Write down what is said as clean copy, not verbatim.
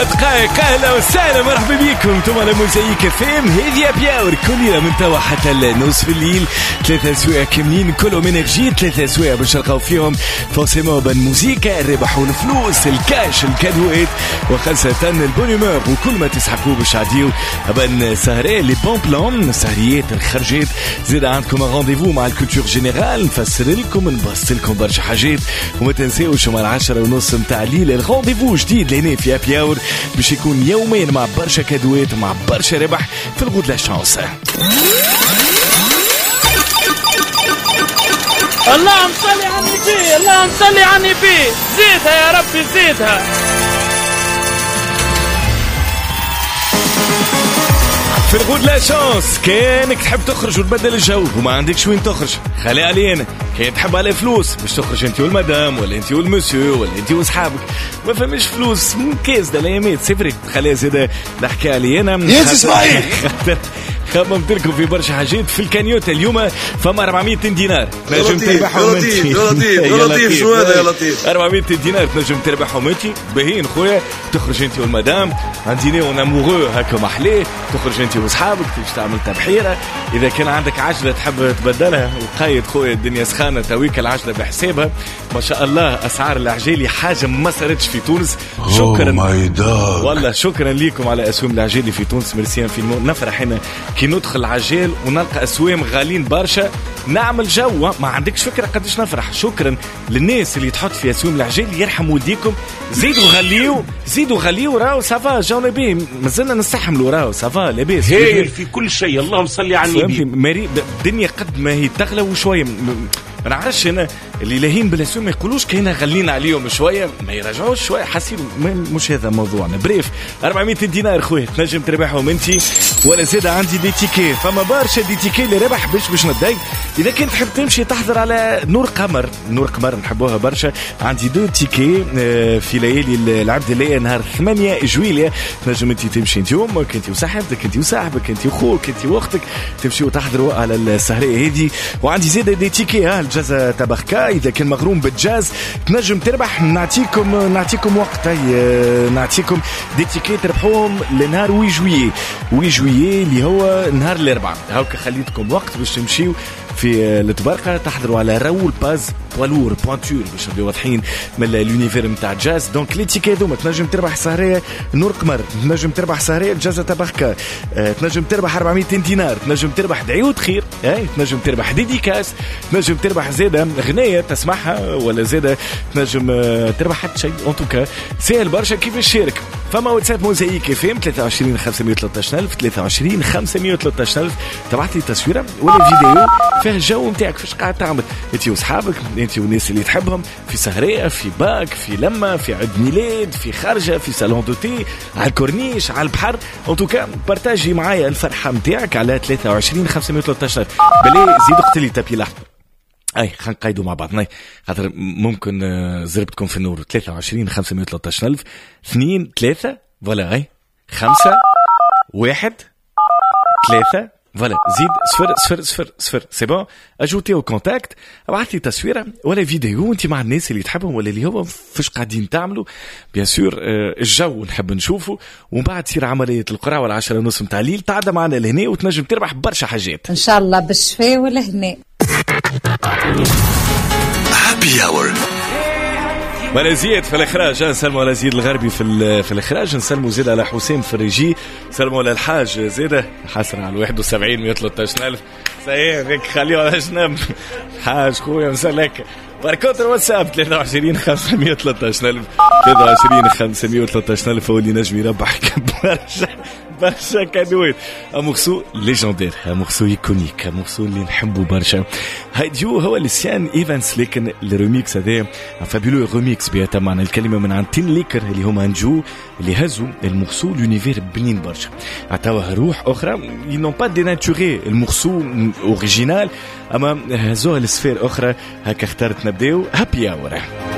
دقائق. اهلا وسهلا مرحبا بكم. انتم على موزايك فيم. هذه ابياور كل يوم من توا حتى النصف الليل. 3 سوايع كاملين كلهم انرجي. 3 سوايع باش نلقاو فيهم فورسيمون بن موزيكا، الربح والفلوس، الكاش، الكادوات، وخاصة البونيمور وكل ما تسحقوا باش عديو بن سهري لي بون بلان، سهريات الخرجات. زيد عندكم رونديفو مع الكولتور جينيرال، نفسر لكم نبسط لكم برشا حاجات. وما تنساوش مع 10:30 متاع الليل الرونديفو جديد لهنا في ابياور باش يكون يوميا مع برشا كادوات ومع برشا ربح في الغود لا شانس. اللهم صل على النبي، اللهم صل على النبي، زيدها يا ربي زيدها. في الغود لا شانس كانك تحب تخرج وتبدل الجو وما عندكش وين تخرج، خلي علينا. كان تحب على فلوس باش تخرج انت والمدام ولا انت والمسيو ولا انت واصحابك، ما فماش فلوس كاس دلايمات سفري، خليها زيادة نحكي علي انا. يا اسماعيل خممت لكم في برشا حاجات في الكانيوتا اليوم. فما 400 دينار تنجم تربحهم انت. يا لطيف شو هذا يا لطيف؟ 400 دينار تنجم تربحهم انت. باهين خويا، تخرج انت والمدام عندي اون امورو هكا محلاه، تخرج انت واصحابك تيجي تعمل تبحيره. اذا كان عندك عجله تحب تبدلها وقايد خويا الدنيا سخانه تويك العجله بحسابها. ما شاء الله اسعار العجالي حاجه ما صارتش في تونس. شكرا والله شكرا لكم على اسهم العجالي في تونس. ميرسي في نفرح هنا كي ندخل العجال ونلقى اسوام غالين برشا، نعمل جو ما عندكش فكره قداش نفرح. شكرا للناس اللي تحط في اسوام العجال، يرحم والديكم. زيدوا غليو راهو سافا جون بي، مازلنا نستحملوا راهو سافا لاباس هايل في كل شيء. اللهم صل على النبي. ماري الدنيا قد ما هي تغلى وشويه. ما نعرفش انا اللي لاهين بالاسوم ما يقولوش كاين غلينا عليهم شويه، ما يرجعوش شويه حاسين. مش هذا موضوعنا. بريف 400 دينار خويا تنجم تربحهم انت ولا زيد. عندي دي تيكي، فما برشا دي تيكي اللي ربح باش نتضايق. اذا كنت تحب تمشي تحضر على نور قمر نحبوها برشا. عندي 2 تيكي في ليالي العبد الليل نهار 8 جويلية. تنجم انت تمشي انت وامك، انت وصاحبتك، انت وصاحبك، انت وخوك، انت واختك، تمشيوا تحضروا على السهريه هذه. وعندي زيد دي تيكي الجازة تبخكا. اذا كان مغروم بالجاز تنجم تربح. نعطيكم وقت، نعطيكم دي تيكي تربحوهم لنهار 8 جويي اللي هو نهار الاربعاء. هاكا خليتكم وقت باش تمشيو في التبارقه تحضروا على راول باز بوالور بوانتور باش نبداو واضحين من اليونيفير نتاع جاز. دونك لي تيكي هذوما تنجم تربح سهريه نور قمر، تنجم تربح سهريه جازة تبخكا، تنجم تربح 400 دينار، تنجم تربح دعيوت خير، تنجم تربح ديديكاس، تنجم تربح زاده غنايه تسمعها، ولا زاده تنجم تربح حتى شيء. ان توكا سهل برشا كيفاش تشارك. فما واتساب موزايك اف ام 23 513000 23 513000. تبعت لي تصويره ولا فيديو فيه الجو نتاعك فاش قاعد تعمل انت واصحابك، انت والناس اللي تحبهم، في سهريه، في باك، في لمه، في عيد ميلاد، في خارجه، في صالون دو تي، على الكورنيش، على البحر. ان توكا بارتاجي معايا الفرحه نتاعك على 23 513000. بلي زيد اقتلي تابي لحظه. خلينا نقيدوا مع بعضنا خاطر ممكن زربتكم في النور. 23 513000 2 3 فوالا 5 1 3 فوالا. زيد 0 سي بون. اجوتي او كونتاكت، ابعث لي تصويره ولا فيديو انت مع الناس اللي تحبهم ولا اللي هو فاش قاعدين تعملوا. بيان سور الجو نحب نشوفه، ومن بعد تصير عمليه القرعه ولا 10:30 متاع الليل. تعدى معنا لهنا وتنجم تربح برشا حاجات ان شاء الله بالشفاء ولهنا. هابي اور ولا زيد في الاخراج. نسلموا على زيد الغربي في الاخراج. نسلموا زيد على حسين في الريجي. نسلموا على الحاج زيد حسن على 71 113,000. صحيح هيك خليه على جنب حاج خويا مسلك. باركوت الواتساب 23 513000 23 513000. هو اللي نجم يربح برشا كادوات. مورسو ليجندير، مورسو ايكونيك، مورسو اللي نحبه برشا. هايديو هو لسيان ايفانس، لكن الريميكس هذا فابيلو ريميكس بيتمعنى الكلمه من عند تين ليكر اللي هما نجو اللي هزوا المورسو لونيفير بنين برشا، عطاوها روح اخرى. ils n'ont pas dénaturé المورسو اوريجينال، اما هزوها لسفير اخرى. هكا اخترت نبداو هابي اور.